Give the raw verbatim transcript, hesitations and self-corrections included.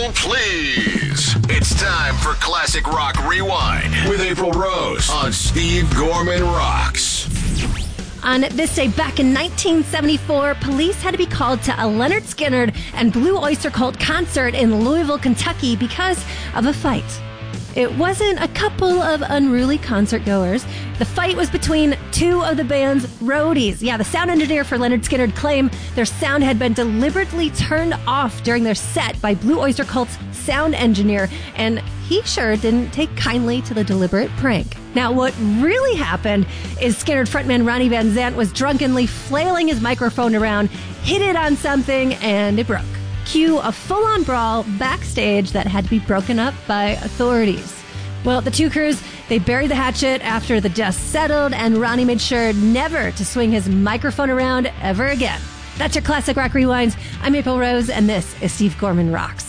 please. It's time for Classic Rock Rewind with April Rose on Steve Gorman Rocks. On this day back in nineteen seventy-four, police had to be called to a Lynyrd Skynyrd and Blue Oyster Cult concert in Louisville, Kentucky because of a fight. It wasn't a couple of unruly concert goers. The fight was between two of the band's roadies. Yeah, the sound engineer for Lynyrd Skynyrd claimed their sound had been deliberately turned off during their set by Blue Oyster Cult's sound engineer, and he sure didn't take kindly to the deliberate prank. Now, what really happened is Skynyrd frontman Ronnie Van Zant was drunkenly flailing his microphone around, hit it on something, and it broke. Cue a full-on brawl backstage that had to be broken up by authorities. Well, the two crews, they buried the hatchet after the dust settled, and Ronnie made sure never to swing his microphone around ever again. That's your Classic Rock Rewinds. I'm April Rose, and this is Steve Gorman Rocks.